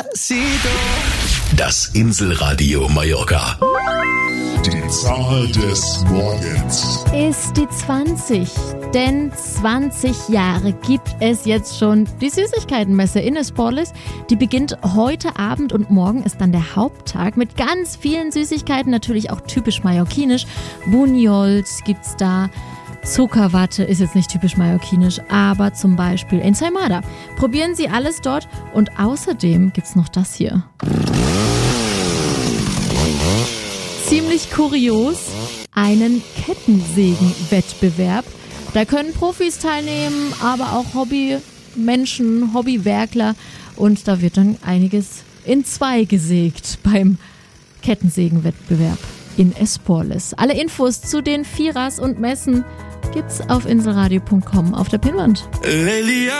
Das Inselradio Mallorca. Die Zahl des Morgens ist die 20. Denn 20 Jahre gibt es jetzt schon die Süßigkeitenmesse in Esporles. Die beginnt heute Abend und morgen ist dann der Haupttag mit ganz vielen Süßigkeiten, natürlich auch typisch mallorquinisch. Bunyols gibt's da. Zuckerwatte ist jetzt nicht typisch mallorquinisch, aber zum Beispiel Ensaimada. Probieren Sie alles dort und außerdem gibt's noch das hier. Ziemlich kurios, einen Kettensägenwettbewerb. Da können Profis teilnehmen, aber auch Hobbymenschen, Hobbywerkler. Und da wird dann einiges in zwei gesägt beim Kettensägenwettbewerb in Esporles. Alle Infos zu den Vierers und Messen gibt's auf inselradio.com auf der Pinnwand.